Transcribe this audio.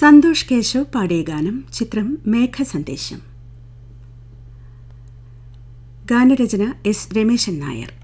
സന്തോഷ് കേശവ് പാടിയ ഗാനം. ചിത്രം മേഘസന്ദേശം. ഗാനരചന എസ് രമേശൻ നായർ.